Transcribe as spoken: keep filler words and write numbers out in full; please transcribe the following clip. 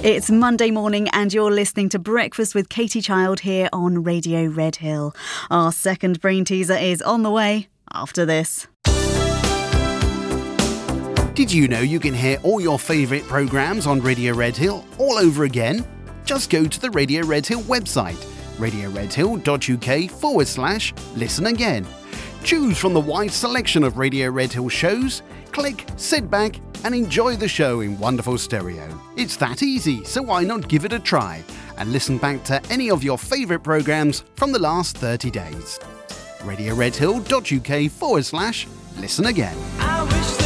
It's Monday morning and you're listening to Breakfast with Katie Child here on Radio Red Hill. Our second brain teaser is on the way after this. Did you know you can hear all your favourite programmes on Radio Red Hill all over again? Just go to the Radio Red Hill website, radioredhill.uk forward slash listen again. Choose from the wide selection of Radio Red Hill shows, click, sit back and enjoy the show in wonderful stereo. It's that easy, so why not give it a try and listen back to any of your favourite programmes from the last thirty days. radioredhill.uk forward slash listen again.